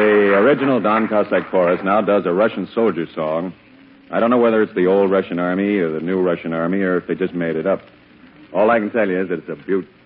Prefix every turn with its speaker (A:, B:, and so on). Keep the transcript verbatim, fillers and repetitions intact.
A: The original Don Cossack chorus now does a Russian soldier song. I don't know whether it's the old Russian army or the new Russian army or if they just made it up. All I can tell you is that it's a beaut.